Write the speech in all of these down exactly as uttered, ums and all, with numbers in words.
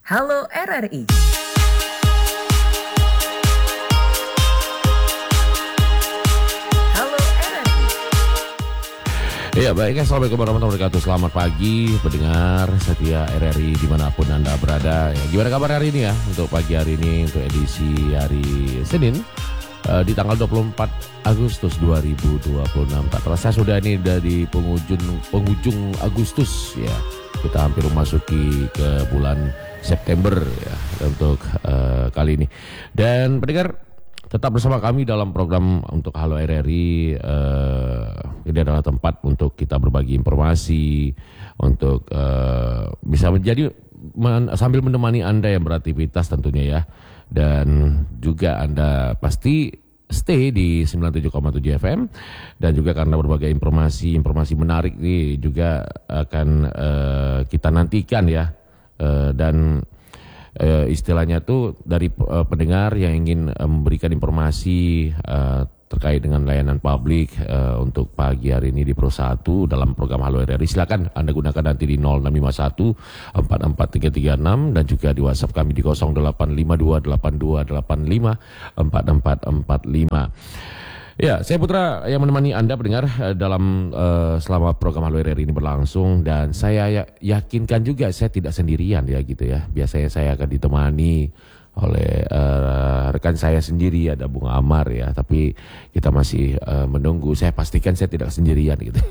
Halo R R I. Halo R R I. Ya baik, assalamualaikum warahmatullahi wabarakatuh. Selamat pagi pendengar setia R R I dimanapun Anda berada. Ya, gimana kabar hari ini ya? Untuk pagi hari ini, untuk edisi hari Senin uh, di tanggal dua puluh empat Agustus dua ribu dua puluh enam. Tak terasa sudah ini dari penghujung penghujung Agustus ya. Kita hampir memasuki ke bulan September ya untuk uh, kali ini. Dan pendengar tetap bersama kami dalam program untuk Halo R R I. Uh, ini adalah tempat untuk kita berbagi informasi, untuk uh, bisa menjadi men, sambil menemani Anda yang beraktivitas tentunya ya. Dan juga Anda pasti stay di sembilan puluh tujuh koma tujuh F M, dan juga karena berbagai informasi-informasi menarik ini juga akan uh, kita nantikan ya, uh, dan uh, istilahnya tuh dari uh, pendengar yang ingin uh, memberikan informasi uh, terkait dengan layanan publik uh, untuk pagi hari ini di Pro satu dalam program Halo R R I. Silakan Anda gunakan nanti di nol enam lima satu empat empat tiga tiga enam dan juga di WhatsApp kami di nol delapan lima dua delapan dua delapan lima empat empat empat lima. Ya, saya Putra yang menemani Anda pendengar dalam uh, selama program Halo R R I ini berlangsung, dan saya ya- yakinkan juga saya tidak sendirian ya gitu ya. Biasanya saya akan ditemani oleh uh, rekan saya sendiri, ada Bung Amar ya, tapi kita masih uh, menunggu. Saya pastikan saya tidak sendirian gitu.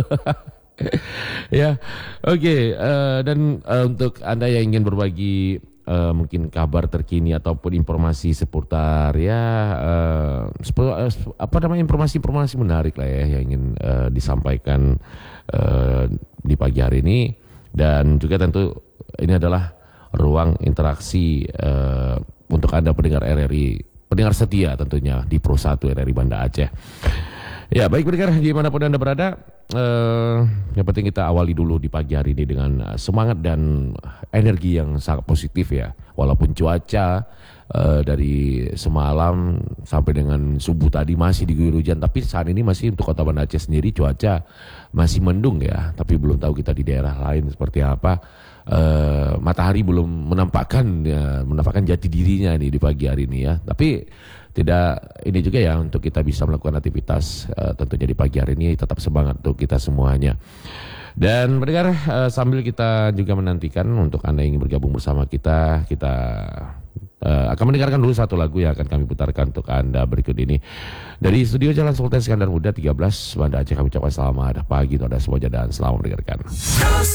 Ya, oke. Okay, uh, dan uh, untuk Anda yang ingin berbagi uh, mungkin kabar terkini ataupun informasi seputar ya uh, sepu, uh, apa namanya informasi-informasi menarik lah ya yang ingin uh, disampaikan uh, di pagi hari ini, dan juga tentu ini adalah ruang interaksi uh, untuk Anda pendengar R R I, pendengar setia tentunya di Pro satu R R I Banda Aceh. Ya baik pendengar dimanapun Anda berada, uh, yang penting kita awali dulu di pagi hari ini dengan semangat dan energi yang sangat positif ya. Walaupun cuaca uh, dari semalam sampai dengan subuh tadi masih diguyur hujan, tapi saat ini masih untuk kota Banda Aceh sendiri cuaca masih mendung ya. Tapi belum tahu kita di daerah lain seperti apa. Uh, matahari belum menampakkan ya, menampakkan jati dirinya nih di pagi hari ini ya. Tapi tidak ini juga ya, untuk kita bisa melakukan aktivitas uh, tentunya di pagi hari ini tetap semangat untuk kita semuanya. Dan mendengar uh, sambil kita juga menantikan untuk Anda yang ingin bergabung bersama kita, kita uh, akan mendengarkan dulu satu lagu yang akan kami putarkan untuk Anda berikut ini. Dari studio Jalan Sultan Iskandar Muda tiga belas Banda Aceh, kami ucapkan selamat pagi untuk Anda semuanya dan selamat mendengarkan.